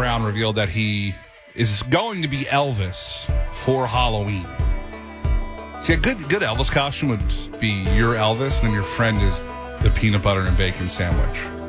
Brown revealed that he is going to be Elvis for Halloween. See, a good Elvis costume would be your Elvis, and then your friend is the peanut butter and bacon sandwich.